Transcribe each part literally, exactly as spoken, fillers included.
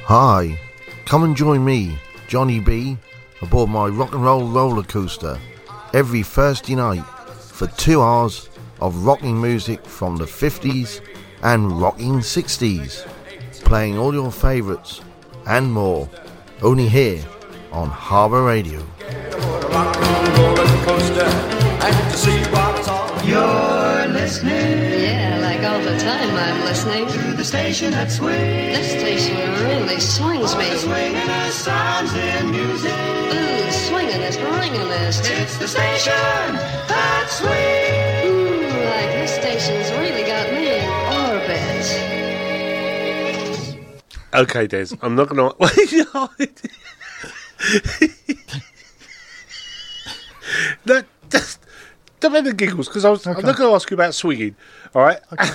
Hi, come and join me, Johnny B, aboard my rock and roll roller coaster every Thursday night for two hours of rocking music from the fifties and rocking sixties, playing all your favourites and more, only here on Harbour Radio. You're listening. Yeah, like all the time I'm listening to the station that swings. This station really swings me. Swinging us sounds and music. Ooh, swingin'est, ringin'est. It's the station that swings. Ooh, like this station's really got me in orbit. Okay, Des, I'm not gonna. No, just don't make the giggles because I was. Okay. I'm not going to ask you about swinging. All right. Okay.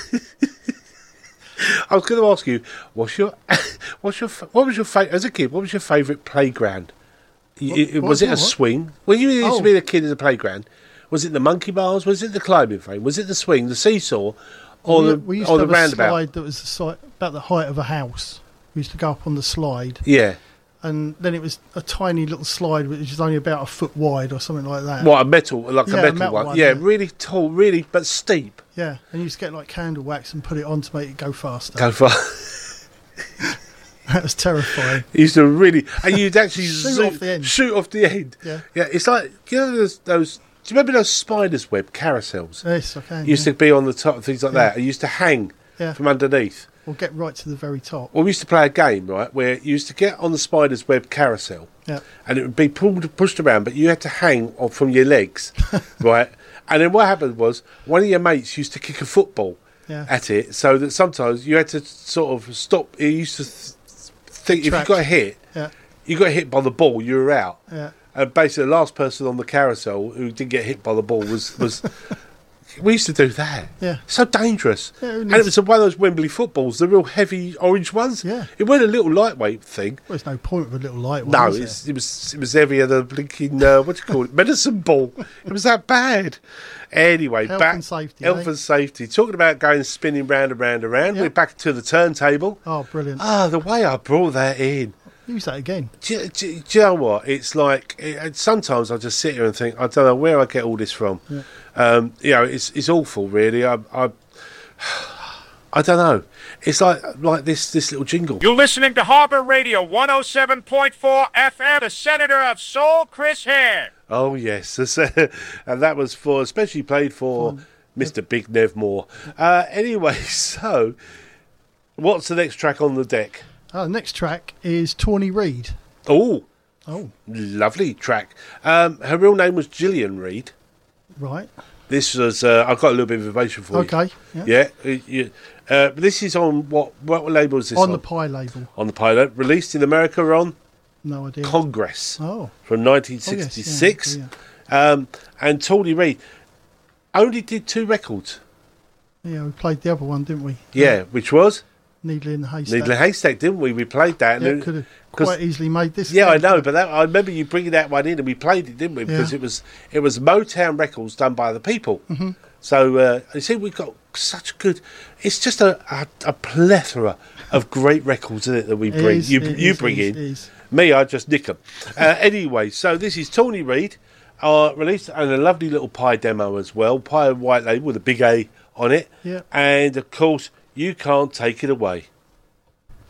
I was going to ask you, what's your, what's your, what was your favorite as a kid? What was your favourite playground? What, it, was what, it a what? swing? When you used oh. to be a kid in a playground, was it the monkey bars? Was it the climbing frame? Was it the swing, the seesaw, or we, the we used or to the have roundabout? A slide that was the si- about the height of a house. We used to go up on the slide. Yeah. And then it was a tiny little slide which was only about a foot wide or something like that. What, a metal, like yeah, a metal, a metal one? one? Yeah, Yeah, really tall, really, but steep. Yeah, and you used to get like candle wax and put it on to make it go faster. Go fast. That was terrifying. You used to really, and you'd actually shoot zoom, off the end. Shoot off the end. Yeah, yeah. It's like, you know those. those do you remember those spiders' web carousels? Yes, I can. Used yeah. to be on the top, things like yeah. that. It used to hang yeah. from underneath. Or get right to the very top. Well, we used to play a game, right, where you used to get on the spider's web carousel, yeah. and it would be pulled, pushed around, but you had to hang on from your legs, right? And then what happened was one of your mates used to kick a football yeah. at it, so that sometimes you had to sort of stop. You used to th- think Track. if you got hit, yeah. you got hit by the ball, you were out. Yeah. And basically, the last person on the carousel who didn't get hit by the ball was was. We used to do that. Yeah. So dangerous. Yeah, and it was one of those Wembley footballs, the real heavy orange ones. Yeah. It wasn't a little lightweight thing. Well, there's no point with a little light one. No, is it's, it was it was heavier than a blinking, uh, what do you call it, medicine ball. It was that bad. Anyway, health back. and safety. Health eh? and safety. Talking about going spinning round and round and round, yeah. we're back to the turntable. Oh, brilliant. Ah, the way I brought that in. Use that again. Do, do, do you know what? It's like it, sometimes I just sit here and think I don't know where I get all this from. Yeah. Um, you know, it's it's awful, really. I, I I don't know. It's like like this this little jingle. You're listening to Harbour Radio one oh seven point four F M. The Senator of Soul, Chris Hare. Oh yes, and that was for especially played for Fun. Mister Big Nev Moore. Uh, anyway, so what's the next track on the deck? Uh, the next track is Tawny Reed. Oh, oh, lovely track. Um, her real name was Gillian Reed. Right. This was. Uh, I've got a little bit of information for okay. you. Yeah. Yeah. yeah. Uh, this is on what? What label is this on? On the Pie label. On the Pie label. Released in America on. No idea. Congress. Oh. From nineteen sixty-six. Oh, yes. yeah. um, and Tawny Reed only did two records. Yeah, we played the other one, didn't we? Yeah, yeah. Which was. Needle in the Haystack. Needle in the Haystack, didn't we? We played that. Yeah, and could have quite easily made this. Yeah, I know, but that, I remember you bringing that one in and we played it, didn't we? Because yeah. it was it was Motown records done by the people. Mm-hmm. So uh, you see, we've got such good. It's just a, a, a plethora of great records in it that we it bring. Is, you it you is, bring it in. is. Me, I just nick them. Uh, anyway, so this is Tawny Reed, uh, released and a lovely little Pie demo as well. Pie white label with a big A on it. Yeah. And of course, You Can't Take It Away.